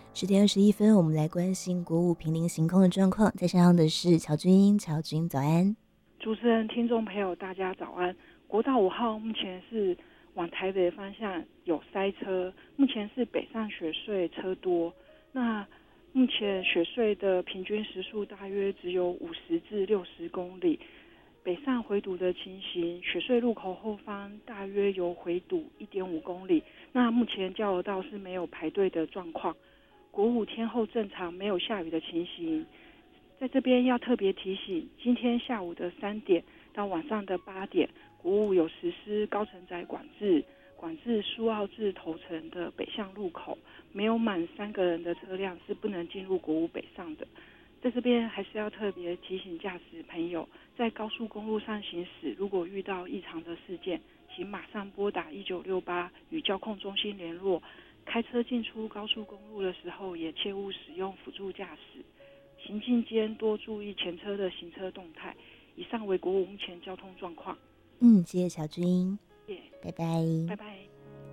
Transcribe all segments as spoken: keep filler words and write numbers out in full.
十点二十一分，我们来关心国五平林行空的状况。在线上的是乔军，乔军早安。 主持人、听众朋友，大家早安。国道五号目前是往台北方向有塞车，目前是北上雪隧车多。那目前雪隧的平均时速大约只有五十至六十公里。北上回堵的情形，雪隧路口后方大约有回堵一点五公里。那目前交流道是没有排队的状况。国五天后正常，没有下雨的情形。在这边要特别提醒，今天下午的三点到晚上的八点，国五有实施高承载管制，管制苏澳至头城的北向路口，没有满三个人的车辆是不能进入国五北上的。在这边还是要特别提醒驾驶朋友，在高速公路上行驶，如果遇到异常的事件，请马上拨打一九六八与交控中心联络。开车进出高速公路的时候，也切勿使用辅助驾驶。行进间多注意前车的行车动态。以上为国五目前交通状况。 嗯，谢谢乔军， 谢谢， 拜拜。 拜拜。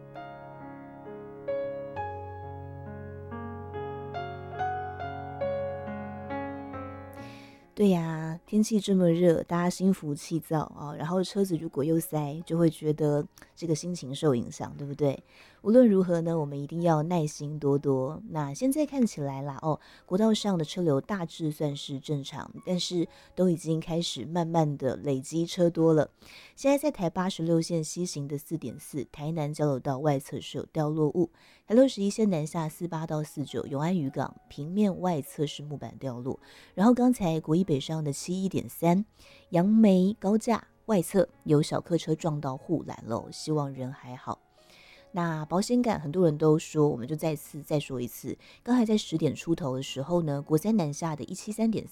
对呀，天气这么热，大家心浮气躁啊，然后车子如果又塞，就会觉得这个心情受影响，对不对？无论如何呢，我们一定要耐心多多。那现在看起来啦，哦，国道上的车流大致算是正常，但是都已经开始慢慢的累积车多了。现在在台八十六线西行的四点四，台南交流道外侧是有掉落物；台六十一线南下四八到四九，永安渔港平面外侧是木板掉落。然后刚才国一北上的七一点三，杨梅高架外侧有小客车撞到护栏了，希望人还好。那保险杆很多人都说，我们就再次再说一次。刚才在十点出头的时候呢，国三南下的一七三点